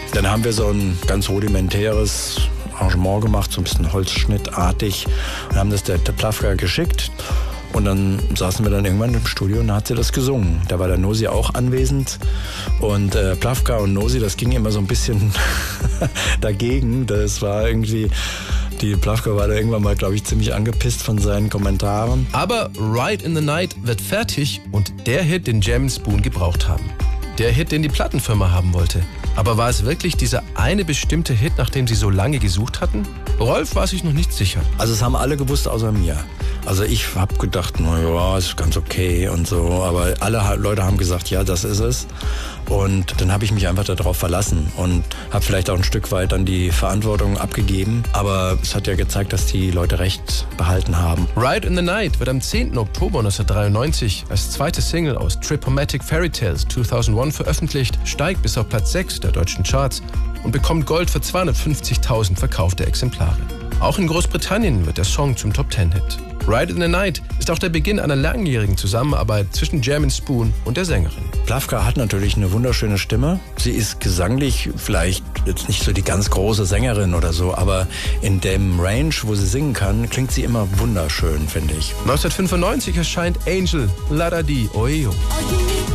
Dann haben wir so ein ganz rudimentäres Arrangement gemacht, so ein bisschen holzschnittartig und haben das der Plafka geschickt. Und dann saßen wir dann irgendwann im Studio und da hat sie das gesungen. Da war der Nosy auch anwesend und Plafka und Nosy, das ging immer so ein bisschen dagegen. Das war irgendwie, die Plafka war da irgendwann mal, glaube ich, ziemlich angepisst von seinen Kommentaren. Aber Ride in the Night wird fertig und der Hit, den Jam & Spoon gebraucht haben. Der Hit, den die Plattenfirma haben wollte. Aber war es wirklich dieser eine bestimmte Hit, nach dem sie so lange gesucht hatten? Rolf war sich noch nicht sicher. Also es haben alle gewusst außer mir. Also ich habe gedacht, na ja, ist ganz okay und so. Aber alle Leute haben gesagt, ja, das ist es. Und dann habe ich mich einfach darauf verlassen und habe vielleicht auch ein Stück weit dann die Verantwortung abgegeben. Aber es hat ja gezeigt, dass die Leute recht behalten haben. Ride in the Night wird am 10. Oktober 1993 als zweite Single aus Tripomatic Fairy Tales 2001 veröffentlicht, steigt bis auf Platz 6 der deutschen Charts und bekommt Gold für 250.000 verkaufte Exemplare. Auch in Großbritannien wird der Song zum Top-10-Hit. Ride in the Night ist auch der Beginn einer langjährigen Zusammenarbeit zwischen Jam & Spoon und der Sängerin. Plafka hat natürlich eine wunderschöne Stimme. Sie ist gesanglich vielleicht jetzt nicht so die ganz große Sängerin oder so, aber in dem Range, wo sie singen kann, klingt sie immer wunderschön, finde ich. 1995 erscheint Angel, La Da Di, Oeo.